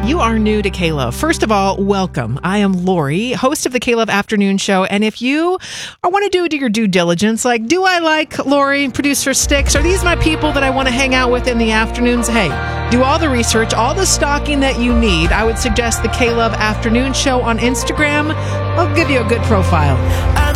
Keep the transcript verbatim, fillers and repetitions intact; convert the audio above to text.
You are new to K-Love. First of all, welcome. I am Lori, host of the K-Love Afternoon Show. And if you want to do your due diligence, like, do I like Lori, producer Sticks? Are these my people that I want to hang out with in the afternoons? Hey, do all the research, all the stalking that you need. I would suggest the K-Love Afternoon Show on Instagram. I'll give you a good profile.